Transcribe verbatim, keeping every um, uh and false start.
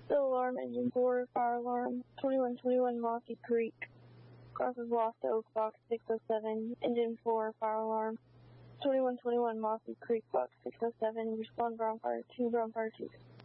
Still alarm, engine four, fire alarm, twenty-one twenty-one Mossy Creek. Crosses lost to Oak Box six oh seven, engine four, fire alarm, twenty-one twenty-one Mossy Creek, Box six oh seven, respond ground fire two, ground fire two.